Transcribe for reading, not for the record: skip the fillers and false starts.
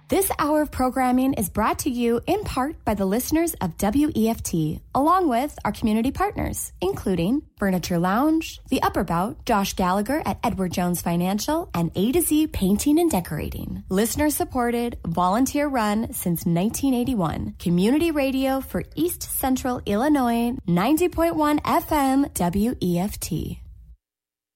This hour of programming is brought to you in part by the listeners of WEFT, along with our community partners, including Furniture Lounge, The Upper Bout, Josh Gallagher at Edward Jones Financial, and A to Z Painting and Decorating. Listener supported, volunteer run since 1981. Community radio for East Central Illinois, 90.1 FM WEFT.